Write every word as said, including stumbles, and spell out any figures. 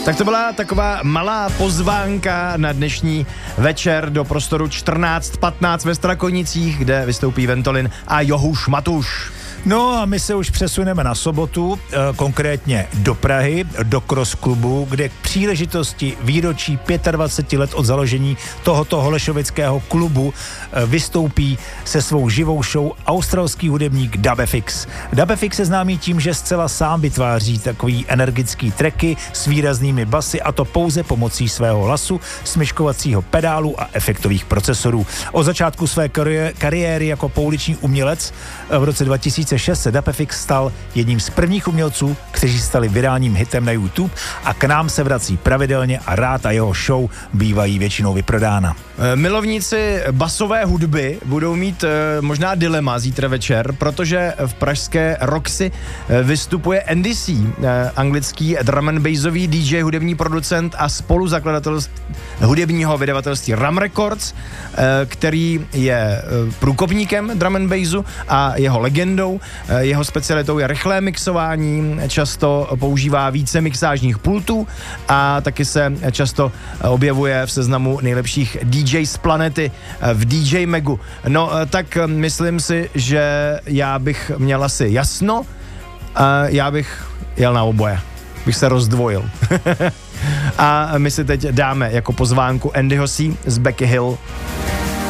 Tak to byla taková malá pozvánka na dnešní večer do prostoru čtrnáct patnáct ve Strakonicích, kde vystoupí Ventolin a Johuš Matuš. No a my se už přesuneme na sobotu, konkrétně do Prahy, do Cross klubu, kde k příležitosti výročí dvacet pět let od založení tohoto holešovického klubu vystoupí se svou živou show australský hudebník Dubfx. Dubfx je známý tím, že zcela sám vytváří takový energický tracky s výraznými basy, a to pouze pomocí svého hlasu, smyčkovacího pedálu a efektových procesorů. Od začátku své kariéry jako pouliční umělec v roce dva tisíce šest se Dubfx stal jedním z prvních umělců, kteří stali virálním hitem na YouTube, a k nám se vrací pravidelně a rád a jeho show bývají většinou vyprodána. Milovníci basové hudby budou mít e, možná dilema zítra večer, protože v pražské Roxy e, vystupuje Andy C., e, anglický drum and bassový dý džej, hudební producent a spoluzakladatel hudebního vydavatelství Ram Records, e, který je e, průkopníkem drum and bassu a jeho legendou. E, jeho specialitou je rychlé mixování, často používá více mixážních pultů a taky se často objevuje v seznamu nejlepších dý džej z planety v dý džej Megu. No, tak myslím si, že já bych měl asi jasno a já bych jel na oboje. Bych se rozdvojil. A my si teď dáme jako pozvánku Andyho C. z Becky Hill.